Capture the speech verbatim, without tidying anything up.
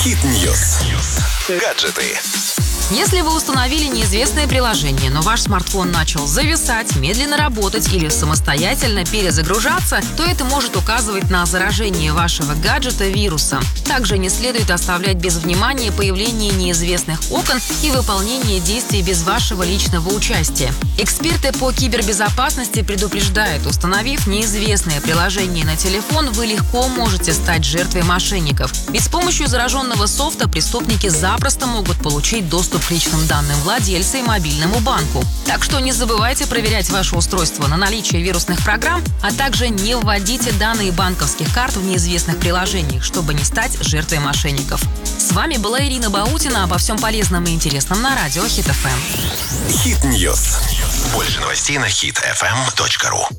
Hit News. Гаджеты. Если вы установили неизвестное приложение, но ваш смартфон начал зависать, медленно работать или самостоятельно перезагружаться, то это может указывать на заражение вашего гаджета вирусом. Также не следует оставлять без внимания появление неизвестных окон и выполнение действий без вашего личного участия. Эксперты по кибербезопасности предупреждают, установив неизвестное приложение на телефон, вы легко можете стать жертвой мошенников. Ведь с помощью зараженного софта преступники запросто могут получить доступ к личным данным владельца и мобильному банку. Так что не забывайте проверять ваше устройство на наличие вирусных программ, а также не вводите данные банковских карт в неизвестных приложениях, чтобы не стать жертвой мошенников. С вами была Ирина Баутина. Обо всем полезном и интересном на радио Hit эф эм. Hit News. Больше новостей на хит эф эм точка ру.